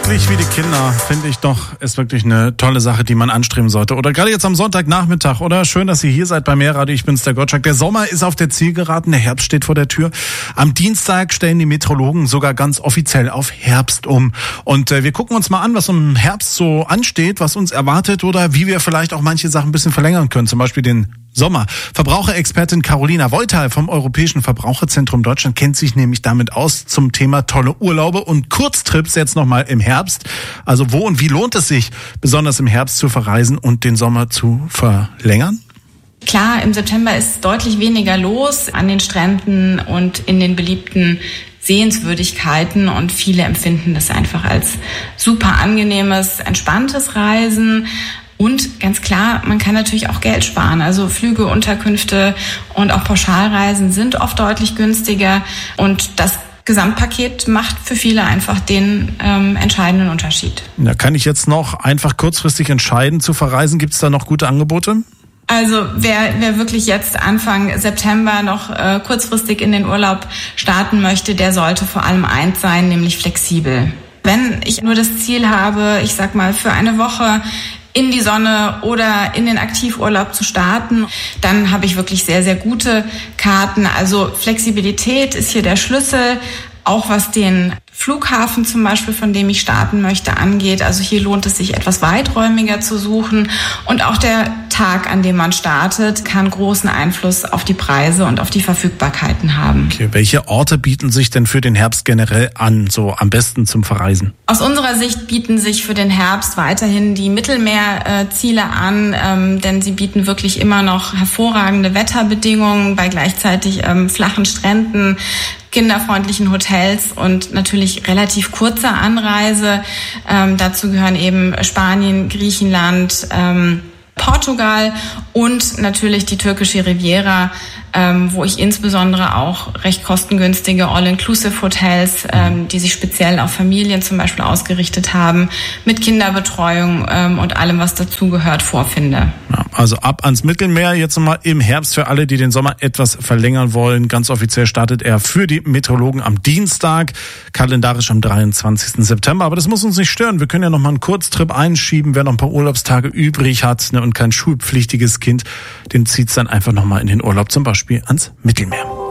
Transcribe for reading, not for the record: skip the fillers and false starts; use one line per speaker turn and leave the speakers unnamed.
Glücklich wie die Kinder, finde ich doch, ist wirklich eine tolle Sache, die man anstreben sollte. Oder gerade jetzt am Sonntagnachmittag, oder? Schön, dass ihr hier seid bei Mehrradio. Ich bin's, der Gottschalk. Der Sommer ist auf der Zielgeraden, der Herbst steht vor der Tür. Am Dienstag stellen die Meteorologen sogar ganz offiziell auf Herbst um. Und wir gucken uns mal an, was im Herbst so ansteht, was uns erwartet oder wie wir vielleicht auch manche Sachen ein bisschen verlängern können. Zum Beispiel den Sommer. Verbraucherexpertin Carolina Voital vom Europäischen Verbraucherzentrum Deutschland kennt sich nämlich damit aus zum Thema tolle Urlaube und Kurztrips jetzt nochmal im Herbst. Also wo und wie lohnt es sich, besonders im Herbst zu verreisen und den Sommer zu verlängern?
Klar, im September ist deutlich weniger los an den Stränden und in den beliebten Sehenswürdigkeiten und viele empfinden das einfach als super angenehmes, entspanntes Reisen. Und ganz klar, man kann natürlich auch Geld sparen. Also Flüge, Unterkünfte und auch Pauschalreisen sind oft deutlich günstiger. Und das Gesamtpaket macht für viele einfach den entscheidenden Unterschied.
Ja, kann ich jetzt noch einfach kurzfristig entscheiden zu verreisen? Gibt es da noch gute Angebote?
Also wer wirklich jetzt Anfang September noch kurzfristig in den Urlaub starten möchte, der sollte vor allem eins sein, nämlich flexibel. Wenn ich nur das Ziel habe, ich sag mal für eine Woche in die Sonne oder in den Aktivurlaub zu starten, dann habe ich wirklich sehr, sehr gute Karten. Also Flexibilität ist hier der Schlüssel, auch was den Flughafen zum Beispiel, von dem ich starten möchte, angeht. Also hier lohnt es sich, etwas weiträumiger zu suchen. Und auch der Tag, an dem man startet, kann großen Einfluss auf die Preise und auf die Verfügbarkeiten haben.
Okay, welche Orte bieten sich denn für den Herbst generell an, so am besten zum Verreisen?
Aus unserer Sicht bieten sich für den Herbst weiterhin die Mittelmeerziele an, denn sie bieten wirklich immer noch hervorragende Wetterbedingungen bei gleichzeitig flachen Stränden, kinderfreundlichen Hotels und natürlich relativ kurzer Anreise. Dazu gehören eben Spanien, Griechenland, Portugal und natürlich die türkische Riviera, wo ich insbesondere auch recht kostengünstige All-Inclusive-Hotels, die sich speziell auf Familien zum Beispiel ausgerichtet haben, mit Kinderbetreuung und allem, was dazugehört, vorfinde.
Ja, also ab ans Mittelmeer jetzt nochmal im Herbst für alle, die den Sommer etwas verlängern wollen. Ganz offiziell startet er für die Meteorologen am Dienstag, kalendarisch am 23. September. Aber das muss uns nicht stören. Wir können ja nochmal einen Kurztrip einschieben, wer noch ein paar Urlaubstage übrig hat, ne, und kein schulpflichtiges Kind, den zieht's dann einfach nochmal in den Urlaub, zum Beispiel ans Mittelmeer.